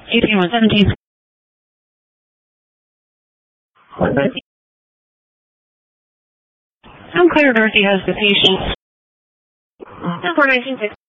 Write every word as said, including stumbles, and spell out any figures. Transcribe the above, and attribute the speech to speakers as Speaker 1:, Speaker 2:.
Speaker 1: eighteen one seventeen. I'm clear. Dorothy has the patient. four nineteen six.